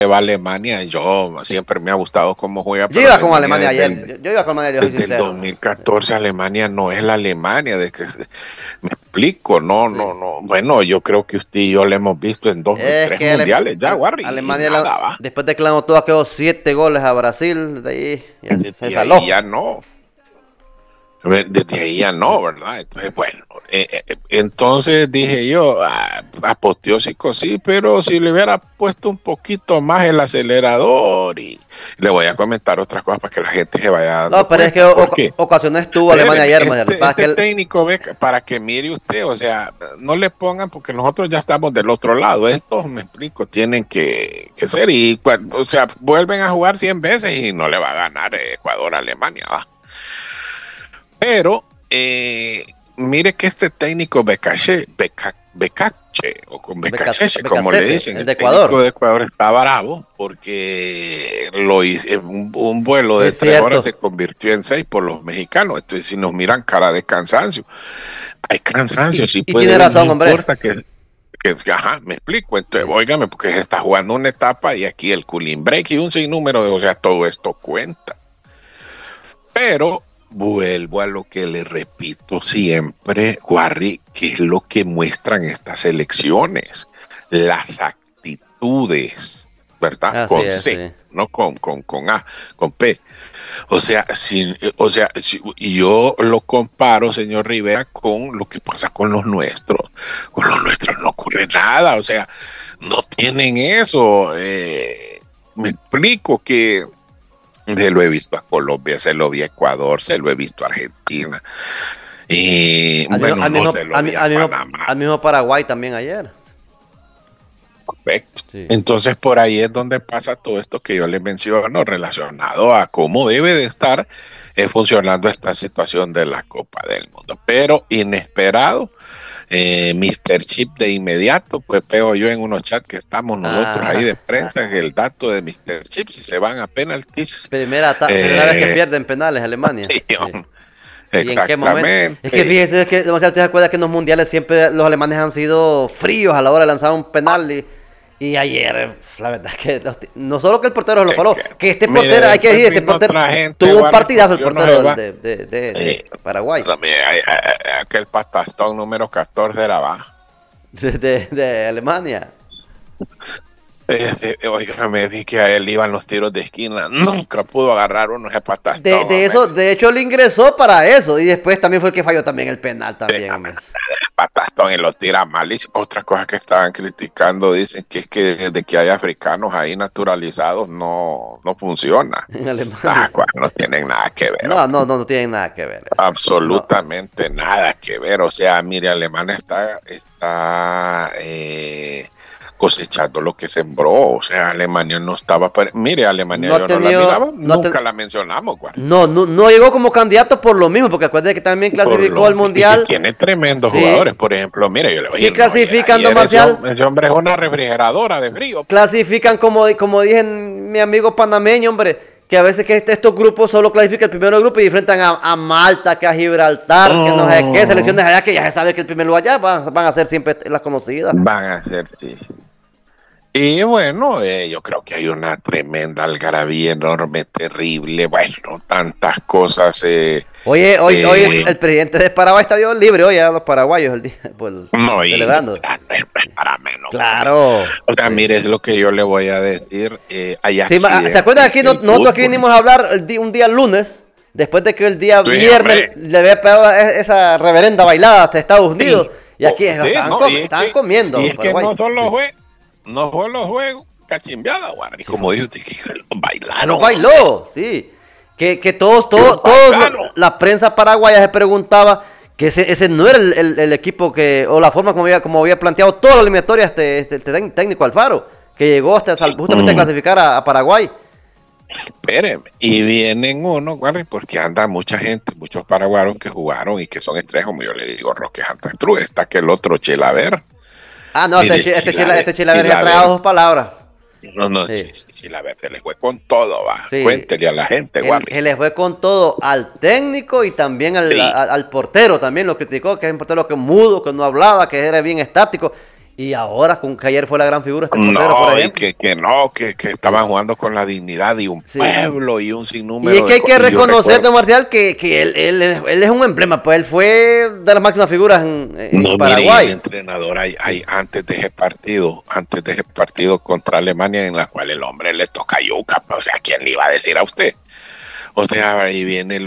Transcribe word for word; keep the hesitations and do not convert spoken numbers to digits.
va a Alemania, yo siempre me ha gustado cómo juega, Yo pero iba con Alemania Alemania desde ayer. el, Yo, yo iba con Alemania, yo soy desde el sincero. dos mil catorce Alemania no es la Alemania, de que se- me explico, no, no, Sí. no. Bueno, yo creo que usted y yo le hemos visto en dos, en Es tres que Ale- mundiales ya, Ale- Warry, y Alemania, la- nada, va. después de que le anotó aquellos siete goles a Brasil, de ahí ya se Desde ahí saló. ya no. Desde ahí ya no, ¿verdad? Entonces, bueno, eh, eh, entonces dije yo, ah, apoteósico sí, pero si le hubiera puesto un poquito más el acelerador y le voy a comentar otras cosas para que la gente se vaya dando No, pero es que cuenta. o- Porque, ocasiones tuvo Alemania espéreme, ayer, Mayer. Lo que este, pasa es que este él- técnico, ve, para que mire usted, o sea, no le pongan porque nosotros ya estamos del otro lado. Estos, me explico, tienen que, que ser y, cua- o sea, vuelven a jugar cien veces y no le va a ganar eh, Ecuador a Alemania, ¿va? Pero eh, mire que este técnico Becache, Beca, Becache, o con Becas- Becacheche, como le Becasese, dicen, el el de técnico Ecuador. de Ecuador está bravo porque lo hizo, en un, un vuelo de Es tres horas se cierto. convirtió en seis por los mexicanos. Entonces, si nos miran cara de cansancio, hay cansancio, Y, sí y puede tiene ver, no razón, hombre. importa que, que, que, ajá, me explico. Entonces, Sí. óigame, porque se está jugando una etapa y aquí el cooling break y un sinnúmero de, o sea, todo esto cuenta. Pero vuelvo a lo que le repito siempre, Warry, que es lo que muestran estas elecciones, las actitudes, ¿verdad? Así Con es, C, sí. no con, con, con A, con P. O sea, si, o sea, si, yo lo comparo, señor Rivera, con lo que pasa con los nuestros. Con los nuestros no ocurre nada, o sea, no tienen eso. Eh, me explico que se lo he visto a Colombia, se lo vi a Ecuador, se lo he visto a Argentina. Y Al mismo, bueno, al no mismo, se lo al, mi- vi a al mismo, Panamá. al mismo Paraguay también ayer. Correcto. Sí. Entonces por ahí es donde pasa todo esto que yo les menciono relacionado a cómo debe de estar eh, funcionando esta situación de la Copa del Mundo. Pero inesperado, eh, míster Chip de inmediato, pues veo yo en unos chats que estamos nosotros ahí Ah, de prensa, el dato de míster Chip, si se van a penaltis. primera, ta- primera vez que Eh, pierden penales Alemania. sí, Sí. ¿Y en qué momento? Es que exactamente. fíjese es que, no sé si usted se acuerda que en los mundiales siempre los alemanes han sido fríos a la hora de lanzar un penal. Y, y ayer, la verdad es que los ti- no solo que el portero lo Es paró, que, que este mire, portero, hay que después decir, este vino portero otra gente, tuvo un Warren, partidazo el porque uno se portero va. de, de, de, Eh, de Paraguay, aquel patastón número catorce era bajo. de, de, de Alemania. Eh, eh, oígame, vi que a él iban los tiros de esquina. Nunca pudo agarrar uno ese De, patastón, de hombre. eso, de hecho, él ingresó para eso. Y después también fue el que falló también el penal también, hombre. Patastón y los tira mal. Y otra cosa que estaban criticando, dicen que es que de que hay africanos ahí naturalizados no, no funciona. En Ah, Alemania. cual, no tienen nada que ver, No, hombre. no, no, no tienen nada que ver eso. No. Absolutamente nada que ver. O sea, mire, Alemania está, está eh, cosechando lo que sembró. O sea, Alemania no estaba. Para... Mire, Alemania No ha yo no la tenido, miraba, no ha ten- nunca la mencionamos, güey. no, no, no llegó como candidato por lo mismo, porque acuérdate que también Por clasificó al lo... Y que mundial. tiene tremendos jugadores. Sí, Por ejemplo, mire, yo le voy a sí decir, no, ayer, clasifican, don ayer ese, Marcial. hom- ese hombre es una refrigeradora de frío. Clasifican como, como dije mi amigo panameño, hombre, que a veces que este- estos grupos solo clasifican el primer grupo y enfrentan a, a Malta, que a Gibraltar, que no sé qué, Mm, selecciones allá que ya se sabe que el primer lugar allá van, van a ser siempre las conocidas. van a ser, sí. Y bueno, eh, yo creo que hay una tremenda algarabía enorme, terrible, bueno, tantas cosas. Eh, Oye, hoy, hoy eh, el presidente de Paraguay está dio libre hoy a los paraguayos el día, pues, no, y celebrando. ah, no es no es para menos. Claro. O sea, Sí. mire, es lo que yo le voy a decir. Eh, hay Sí, ma- accidentes ¿se acuerdan aquí? No- del nosotros aquí fútbol. vinimos a hablar el di- un día lunes, después de que el día Sí, viernes hombre. le había pegado e- esa reverenda bailada hasta Estados Unidos. Sí. Y aquí Oh, sí, estaban, no, com- y es estaban que, comiendo y es que Paraguay. no solo fue, no fue los juegos, cachimbiada, guarda. Y Sí, como fue- dijo usted, que Se bailaron. los hombre. bailó, sí. Que, que todos, Que todos, los todos, bailaron. la, la prensa paraguaya se preguntaba que ese, ese no era el, el- el equipo que, o la forma como había, como había planteado toda la eliminatoria este, este, este tec- técnico Alfaro, que llegó hasta sal- justamente a Mm. clasificar a, a Paraguay. Espérenme. Y vienen unos, guarda, porque anda mucha gente, muchos paraguaros que jugaron y que son estrellas, como yo le digo, Roque Santa Cruz. Está que el otro Chelaver. Ah, no, Mire, este, chi- este, Chilaver, chila, este Chilaver ya Chilaver. tragado dos palabras. No, no, Sí. sí, sí, sí, la verdad, le fue con todo, va. Sí. Cuéntele a la gente, Él, Warri. él le fue con todo al técnico y también al, Sí. al- al portero, también lo criticó, que es un portero que mudo, que no hablaba, que era bien estático. Y ahora, con que ayer fue la gran figura este portero, No, por y ejemplo. que, que no, que, que estaban jugando con la dignidad de un Sí. pueblo y un Y sinnúmero es que de hay que cosas. reconocer de Marcial que, que él, él, él es un emblema, pues él fue de las máximas figuras en, en No, mire, y el Paraguay. entrenador hay, hay Sí. antes de ese partido, antes de ese partido contra Alemania, en la cual el hombre les toca yuca, pues, o sea, ¿quién le iba a decir a usted? O sea, ahí viene el